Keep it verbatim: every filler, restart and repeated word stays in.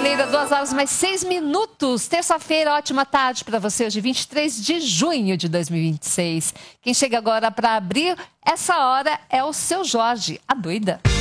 brasileira, duas horas mais seis minutos. Terça-feira, ótima tarde para você, hoje vinte e três de junho de dois mil e vinte e seis. Quem chega agora para abrir essa hora é o seu Jorge, a doida.